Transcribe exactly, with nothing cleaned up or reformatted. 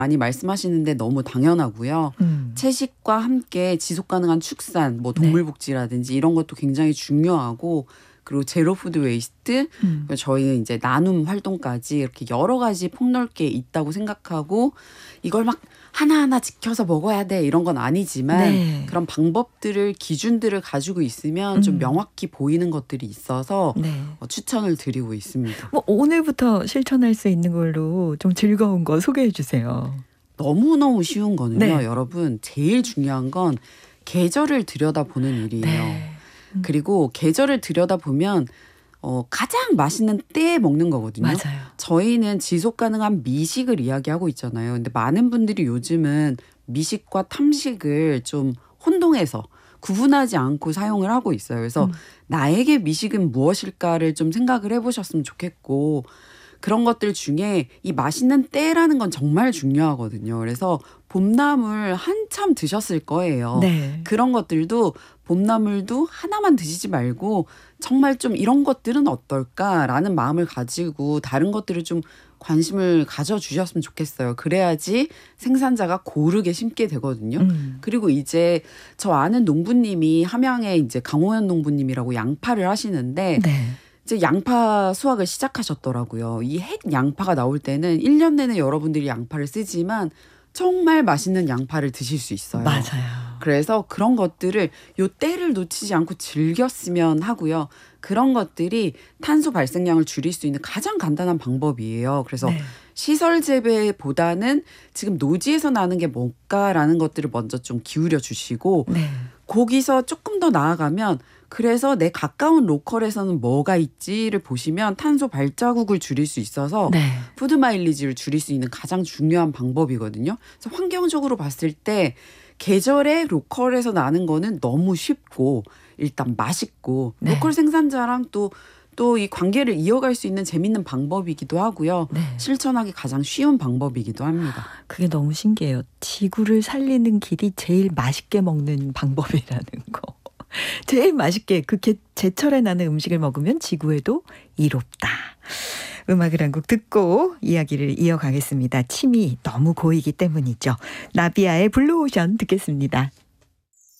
많이 말씀하시는데 너무 당연하고요. 음. 채식과 함께 지속 가능한 축산, 뭐 동물 복지라든지 이런 것도 굉장히 중요하고 그리고 제로 푸드 웨이스트, 음. 저희는 이제 나눔 활동까지 이렇게 여러 가지 폭넓게 있다고 생각하고 이걸 막 하나하나 지켜서 먹어야 돼 이런 건 아니지만 네. 그런 방법들을 기준들을 가지고 있으면 좀 음. 명확히 보이는 것들이 있어서 네. 어, 추천을 드리고 있습니다. 뭐 오늘부터 실천할 수 있는 걸로 좀 즐거운 거 소개해 주세요. 너무너무 쉬운 거는요. 네. 여러분 제일 중요한 건 계절을 들여다보는 일이에요. 네. 음. 그리고 계절을 들여다보면 어, 가장 맛있는 때에 먹는 거거든요. 맞아요. 저희는 지속 가능한 미식을 이야기하고 있잖아요. 근데 많은 분들이 요즘은 미식과 탐식을 좀 혼동해서 구분하지 않고 사용을 하고 있어요. 그래서 음. 나에게 미식은 무엇일까를 좀 생각을 해보셨으면 좋겠고 그런 것들 중에 이 맛있는 때라는 건 정말 중요하거든요. 그래서 봄나물 한참 드셨을 거예요. 네. 그런 것들도 봄나물도 하나만 드시지 말고 정말 좀 이런 것들은 어떨까라는 마음을 가지고 다른 것들을 좀 관심을 가져주셨으면 좋겠어요. 그래야지 생산자가 고르게 심게 되거든요. 음. 그리고 이제 저 아는 농부님이 함양에 이제 강호연 농부님이라고 양파를 하시는데 네. 이제 양파 수확을 시작하셨더라고요. 이 핵 양파가 나올 때는 일 년 내내 여러분들이 양파를 쓰지만 정말 맛있는 양파를 드실 수 있어요. 맞아요. 그래서 그런 것들을 요 때를 놓치지 않고 즐겼으면 하고요. 그런 것들이 탄소 발생량을 줄일 수 있는 가장 간단한 방법이에요. 그래서 네. 시설 재배보다는 지금 노지에서 나는 게 뭘까라는 것들을 먼저 좀 기울여 주시고 네. 거기서 조금 더 나아가면 그래서 내 가까운 로컬에서는 뭐가 있지를 보시면 탄소 발자국을 줄일 수 있어서 네. 푸드 마일리지를 줄일 수 있는 가장 중요한 방법이거든요. 그래서 환경적으로 봤을 때 계절에 로컬에서 나는 거는 너무 쉽고 일단 맛있고 네. 로컬 생산자랑 또 또 이 관계를 이어갈 수 있는 재밌는 방법이기도 하고요. 네. 실천하기 가장 쉬운 방법이기도 합니다. 그게 너무 신기해요. 지구를 살리는 길이 제일 맛있게 먹는 방법이라는 거. 제일 맛있게 그 게, 제철에 나는 음식을 먹으면 지구에도 이롭다. 음악을 한 곡 듣고 이야기를 이어가겠습니다. 침이 너무 고이기 때문이죠. 나비아의 블루오션 듣겠습니다.